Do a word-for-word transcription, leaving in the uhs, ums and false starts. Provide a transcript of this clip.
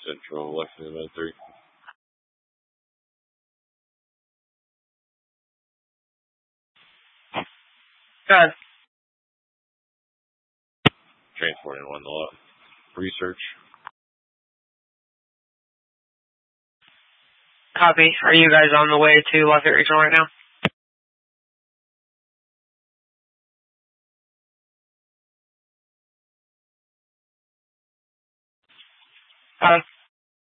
Central, Lexington three. Good. Transporting one to lot. Research. Copy. Are you guys on the way to Lafayette Regional right now? Uh,